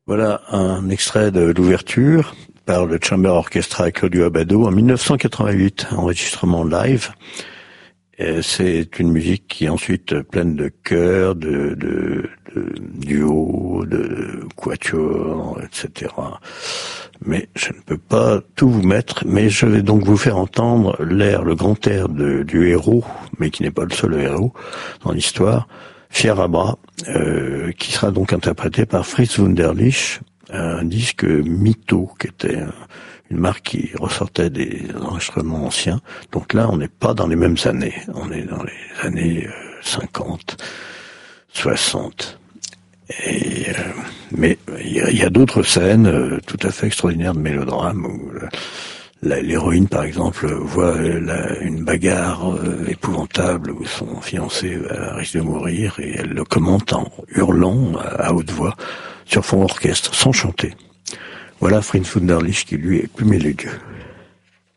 Voilà un extrait de l'ouverture par le Chamber Orchestra Claudio Abbado en 1988, enregistrement live. Et c'est une musique qui est ensuite pleine de chœurs, de duos, de quatuors, etc. Mais je ne peux pas tout vous mettre, mais je vais donc vous faire entendre l'air, le grand air du héros, mais qui n'est pas le seul héros dans l'histoire, Fier à bras, qui sera donc interprété par Fritz Wunderlich, un disque Mytho, qui était une marque qui ressortait des enregistrements anciens. Donc là, on n'est pas dans les mêmes années. On est dans les années 50, 60. Mais il y a d'autres scènes tout à fait extraordinaires de mélodrame où l'héroïne, par exemple, voit une bagarre épouvantable où son fiancé risque de mourir et elle le commente en hurlant à haute voix sur fond orchestre, sans chanter. Voilà Fritz Wunderlich qui, lui, est plus mélodieux.